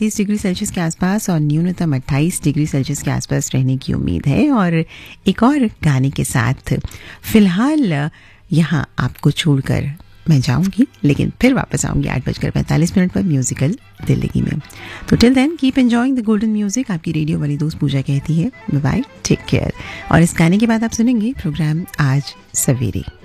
29 degree Celsius के आसपास और न्यूनतम 28 डिग्री सेल्सियस के आसपास रहने की उम्मीद है। और एक और गाने के साथ फिलहाल यहाँ आपको छोड़कर मैं जाऊंगी, लेकिन फिर वापस आऊंगी 8:45 पर म्यूजिकल दिल्ली में। तो till then keep enjoying the golden music. आपकी रेडियो वाली दोस्त पूजा कहती है बाय बाय, टेक केयर। और इस गाने के बाद आप सुनेंगे प्रोग्राम आज सवेरे।